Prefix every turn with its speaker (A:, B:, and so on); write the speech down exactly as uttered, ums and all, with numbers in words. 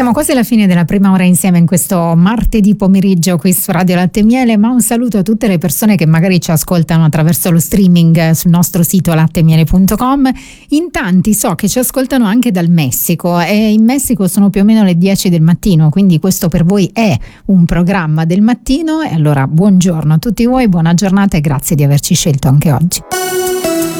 A: Siamo quasi alla fine della prima ora insieme in questo martedì pomeriggio qui su Radio Latte e Miele, ma un saluto a tutte le persone che magari ci ascoltano attraverso lo streaming sul nostro sito latte e miele punto com. In tanti so che ci ascoltano anche dal Messico e in Messico sono più o meno le dieci del mattino, quindi questo per voi è un programma del mattino e allora buongiorno a tutti voi, buona giornata e grazie di averci scelto anche oggi.